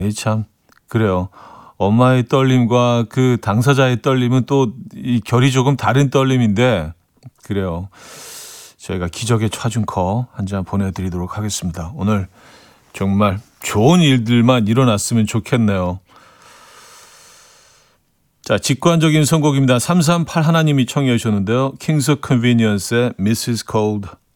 참, 그래요. 엄마의 떨림과 그 당사자의 떨림은 또 이 결이 조금 다른 떨림인데, 그래요. 저희가 기적의 차준커 한 잔 보내드리도록 하겠습니다. 오늘 정말 좋은 일들만 일어났으면 좋겠네요. 자, 직관적인 선곡입니다. 338 하나님이 청해 주셨는데요. Kings of Convenience의 Mrs. Cold